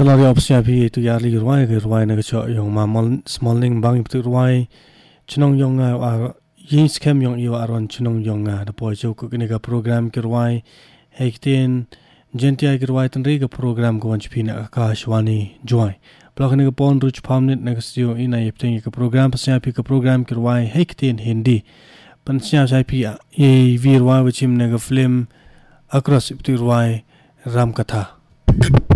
kalau dia opsi api itu yarli ruai ke ruai na keco yang smalling bang itu ruai cunong yang yin scam yang iyo aron cunong yang da pojo ko kini ka program ke ruai hektin jentia ke ruai tan ke program ko wanch pina akashwani joy blog ni ka pon ruch pamnet na kasio ina yepting ke program pasya api ke program ke ruai hektin hindi pansya sai pi e vi ruai wachim na ka film across itu ruai ram katha